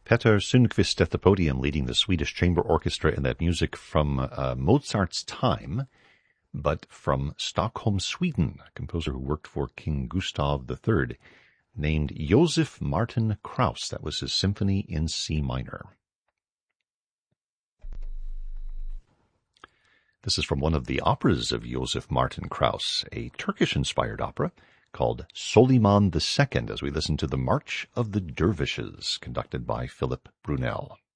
Peter Sundqvist at the podium leading the Swedish Chamber Orchestra in that music from Mozart's time, but from Stockholm, Sweden, a composer who worked for King Gustav III, named Josef Martin Krauss. That was his symphony in C minor. This is from one of the operas of Josef Martin Krauss, a Turkish-inspired opera called Soliman II, as we listen to the March of the Dervishes, conducted by Philip Brunel.